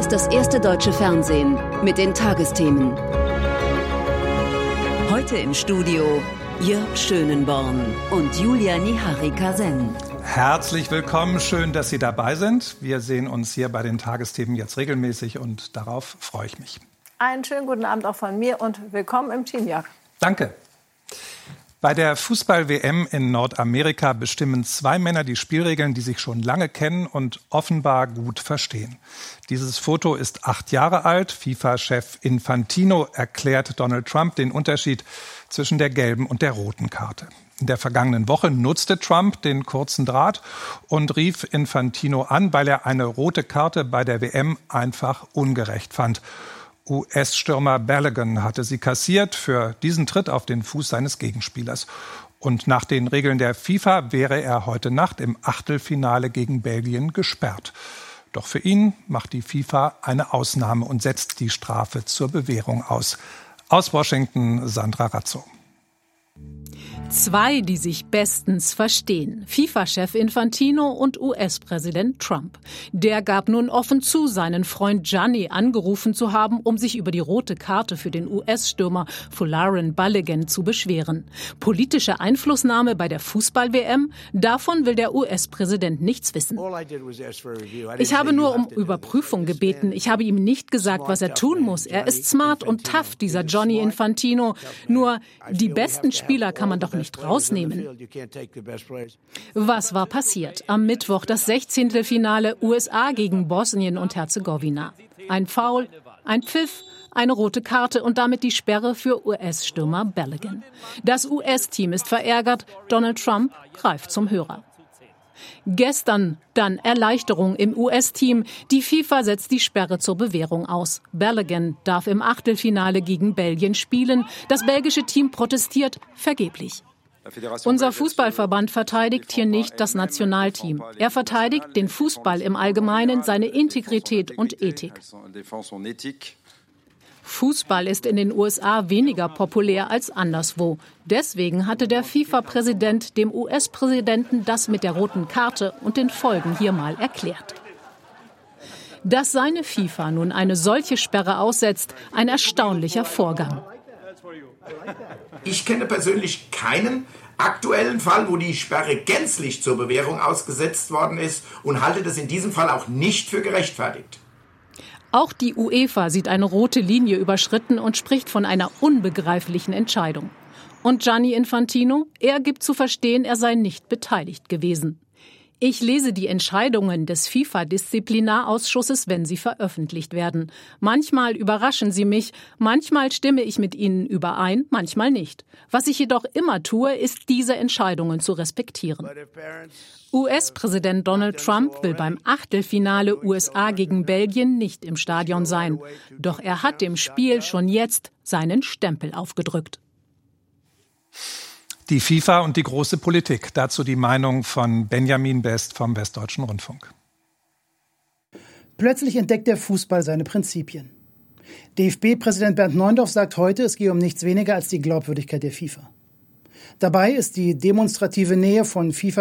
ist das erste deutsche Fernsehen mit den Tagesthemen. Heute im Studio Jörg Schönenborn und Julia Niharika-Sen. Herzlich willkommen, schön, dass Sie dabei sind. Wir sehen uns hier bei den Tagesthemen jetzt regelmäßig und darauf freue ich mich. Einen schönen guten Abend auch von mir und willkommen im Team, Jörg. Danke. Bei der Fußball-WM in Nordamerika bestimmen zwei Männer die Spielregeln, die sich schon lange kennen und offenbar gut verstehen. Dieses Foto ist 8 Jahre alt. FIFA-Chef Infantino erklärt Donald Trump den Unterschied zwischen der gelben und der roten Karte. In der vergangenen Woche nutzte Trump den kurzen Draht und rief Infantino an, weil er eine rote Karte bei der WM einfach ungerecht fand. US-Stürmer Balogun hatte sie kassiert für diesen Tritt auf den Fuß seines Gegenspielers. Und nach den Regeln der FIFA wäre er heute Nacht im Achtelfinale gegen Belgien gesperrt. Doch für ihn macht die FIFA eine Ausnahme und setzt die Strafe zur Bewährung aus. Aus Washington, Sandra Razzo. Zwei, die sich bestens verstehen. FIFA-Chef Infantino und US-Präsident Trump. Der gab nun offen zu, seinen Freund Gianni angerufen zu haben, um sich über die rote Karte für den US-Stürmer Folarin Balogun zu beschweren. Politische Einflussnahme bei der Fußball-WM? Davon will der US-Präsident nichts wissen. Ich habe nur um Überprüfung gebeten. Ich habe ihm nicht gesagt, was er tun muss. Er ist smart und tough, dieser Gianni Infantino. Nur die besten Spieler kann man doch nicht rausnehmen. Was war passiert? Am Mittwoch das 16. Finale USA gegen Bosnien und Herzegowina. Ein Foul, ein Pfiff, eine rote Karte und damit die Sperre für US-Stürmer Balogun. Das US-Team ist verärgert, Donald Trump greift zum Hörer. Gestern dann Erleichterung im US-Team. Die FIFA setzt die Sperre zur Bewährung aus. Balogun darf im Achtelfinale gegen Belgien spielen. Das belgische Team protestiert vergeblich. Unser Fußballverband verteidigt hier nicht das Nationalteam. Er verteidigt den Fußball im Allgemeinen, seine Integrität und Ethik. Fußball ist in den USA weniger populär als anderswo. Deswegen hatte der FIFA-Präsident dem US-Präsidenten das mit der roten Karte und den Folgen hier mal erklärt. Dass seine FIFA nun eine solche Sperre aussetzt, ein erstaunlicher Vorgang. Ich kenne persönlich keinen aktuellen Fall, wo die Sperre gänzlich zur Bewährung ausgesetzt worden ist und halte das in diesem Fall auch nicht für gerechtfertigt. Auch die UEFA sieht eine rote Linie überschritten und spricht von einer unbegreiflichen Entscheidung. Und Gianni Infantino, er gibt zu verstehen, er sei nicht beteiligt gewesen. Ich lese die Entscheidungen des FIFA-Disziplinarausschusses, wenn sie veröffentlicht werden. Manchmal überraschen sie mich, manchmal stimme ich mit ihnen überein, manchmal nicht. Was ich jedoch immer tue, ist, diese Entscheidungen zu respektieren. US-Präsident Donald Trump will beim Achtelfinale USA gegen Belgien nicht im Stadion sein. Doch er hat dem Spiel schon jetzt seinen Stempel aufgedrückt. Die FIFA und die große Politik. Dazu die Meinung von Benjamin Best vom Westdeutschen Rundfunk. Plötzlich entdeckt der Fußball seine Prinzipien. DFB-Präsident Bernd Neuendorf sagt heute, es gehe um nichts weniger als die Glaubwürdigkeit der FIFA. Dabei ist die demonstrative Nähe von FIFA